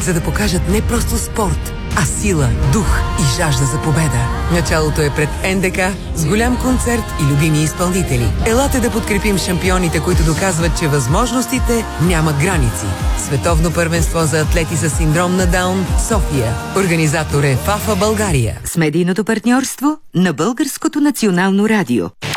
за да покажат не просто спорт, а сила, дух и жажда за победа. Началото е пред НДК с голям концерт и любими изпълнители. Елате да подкрепим шампионите, които доказват, че възможностите нямат граници. Световно първенство за атлети с синдром на Даун – София. Организатор е ФАФА България. С медийното партньорство на Българското национално радио.